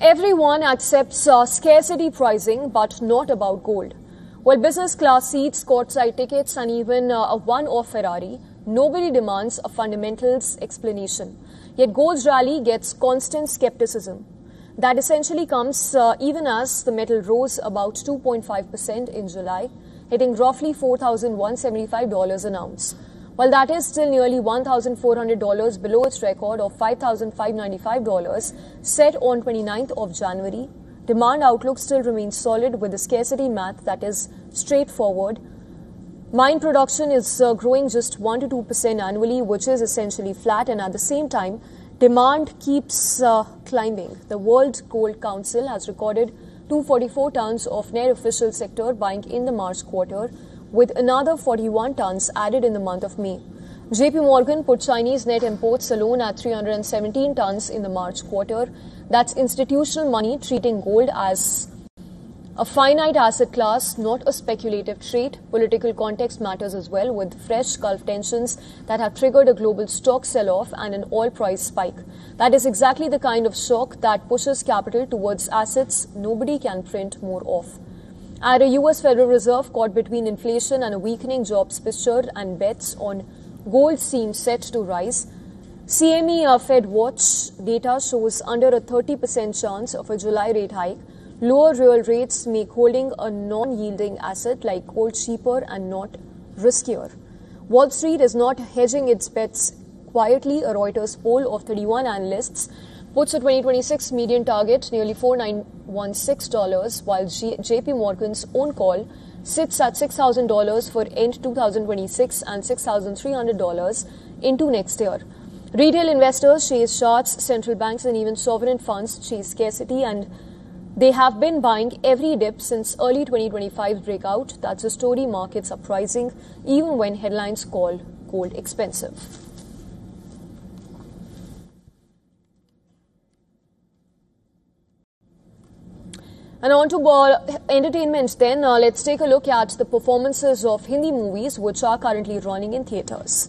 Everyone accepts scarcity pricing, but not about gold. While business class seats, courtside tickets, and even a one-off Ferrari, nobody demands a fundamentals explanation. Yet gold's rally gets constant skepticism. That essentially comes even as the metal rose about 2.5% in July, hitting roughly $4,175 an ounce. While that is still nearly $1,400 below its record of $5,595 set on 29th of January, demand outlook still remains solid with the scarcity math that is straightforward. Mine production is growing just 1 to 2% annually, which is essentially flat, and at the same time, demand keeps climbing. The World Gold Council has recorded 244 tons of net official sector buying in the March quarter, with another 41 tons added in the month of May. JP Morgan put Chinese net imports alone at 317 tons in the March quarter. That's institutional money treating gold as a finite asset class, not a speculative trade. Political context matters as well, with fresh Gulf tensions that have triggered a global stock sell-off and an oil price spike. That is exactly the kind of shock that pushes capital towards assets nobody can print more of. At a U.S. Federal Reserve caught between inflation and a weakening jobs picture, and bets on gold seem set to rise, CME Fed Watch data shows under a 30% chance of a July rate hike. Lower real rates make holding a non-yielding asset like gold cheaper and not riskier. Wall Street is not hedging its bets quietly. A Reuters poll of 31 analysts puts a 2026 median target nearly $4,916, while JP Morgan's own call sits at $6,000 for end 2026 and $6,300 into next year. Retail investors chase charts, central banks and even sovereign funds chase scarcity, and they have been buying every dip since early 2025's breakout. That's a story markets are pricing even when headlines call gold expensive. And on to entertainment then. Let's take a look at the performances of Hindi movies which are currently running in theatres.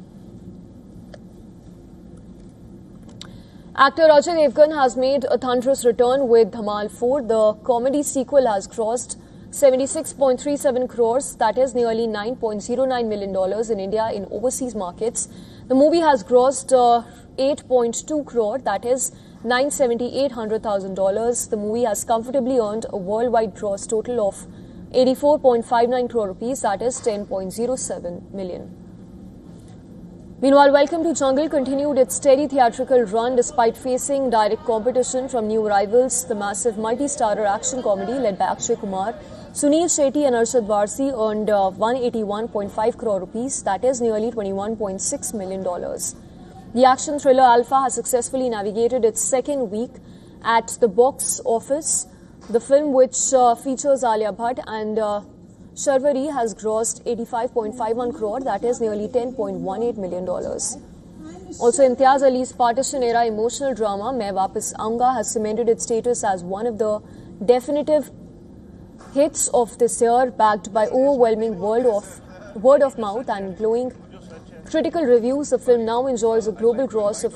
Actor Ajay Devgan has made a thunderous return with Dhamal 4. The comedy sequel has grossed 76.37 crores, that is nearly $9.09 million in India in overseas markets. The movie has grossed 8.2 crore, that is $978,000. The movie has comfortably earned a worldwide gross total of 84.59 crore rupees, that is 10.07 million. Meanwhile, Welcome to Jungle continued its steady theatrical run despite facing direct competition from new rivals. The massive multi-starrer action comedy led by Akshay Kumar, Sunil Shetty and Arshad Varsi earned 181.5 crore rupees, that is nearly $21.6 million. The action thriller Alpha has successfully navigated its second week at the box office. The film, which features Alia Bhatt and Sharvari, has grossed 85.51 crore, that is nearly $10.18 million. Also, Imtiaz Ali's partition-era emotional drama Main Wapas Aunga has cemented its status as one of the definitive hits of this year, backed by overwhelming word of mouth and glowing critical reviews. The film now enjoys a global gross of